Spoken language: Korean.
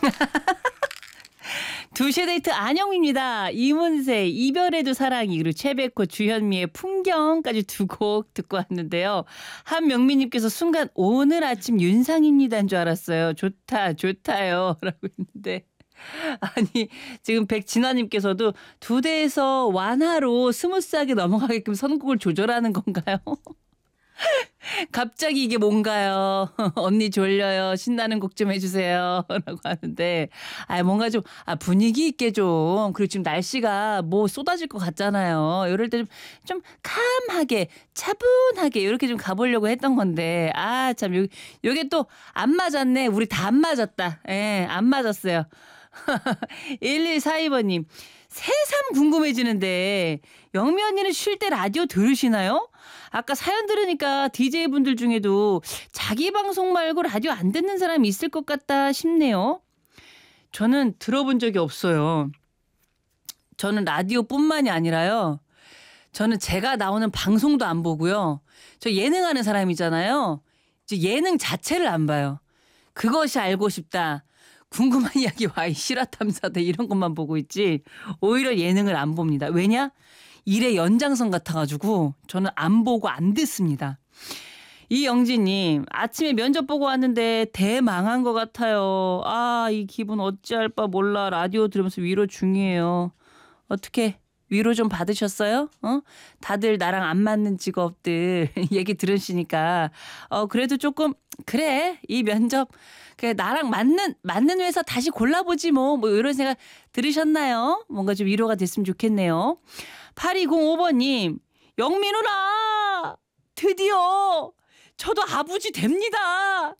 두시에 데이트 안영입니다. 이문세 이별에도 사랑이 그리고 최백호 주현미의 풍경까지 두 곡 듣고 왔는데요. 한명민님께서 순간 오늘 아침 윤상입니다인 줄 알았어요. 좋다 좋다요 라고 했는데 아니 지금 백진화님께서도 두 대에서 완화로 스무스하게 넘어가게끔 선곡을 조절하는 건가요? 갑자기 이게 뭔가요? 언니 졸려요. 신나는 곡 좀 해주세요. 라고 하는데, 뭔가 좀, 분위기 있게 좀, 그리고 지금 날씨가 뭐 쏟아질 것 같잖아요. 이럴 때 좀 캄하게, 차분하게, 이렇게 좀 가보려고 했던 건데, 참, 요게 또 안 맞았네. 우리 다 안 맞았다. 예, 안 맞았어요. 1142번님, 새삼 궁금해지는데, 영미 언니는 쉴 때 라디오 들으시나요? 아까 사연 들으니까 DJ분들 중에도 자기 방송 말고 라디오 안 듣는 사람이 있을 것 같다 싶네요. 저는 들어본 적이 없어요. 저는 라디오뿐만이 아니라요. 저는 제가 나오는 방송도 안 보고요. 저 예능하는 사람이잖아요. 이제 예능 자체를 안 봐요. 그것이 알고 싶다. 궁금한 이야기 와이 실화탐사대 이런 것만 보고 있지 오히려 예능을 안 봅니다. 왜냐? 일의 연장선 같아가지고 저는 안 보고 안 듣습니다. 이영진님 아침에 면접 보고 왔는데 대망한 것 같아요. 이 기분 어찌할 바 몰라. 라디오 들으면서 위로 중이에요. 어떻게 위로 좀 받으셨어요? 다들 나랑 안 맞는 직업들 얘기 들으시니까 그래도 조금 그래 이 면접 그래 나랑 맞는 회사 다시 골라보지 뭐 이런 생각 들으셨나요? 뭔가 좀 위로가 됐으면 좋겠네요. 8205번님 영미 누나 드디어 저도 아버지 됩니다.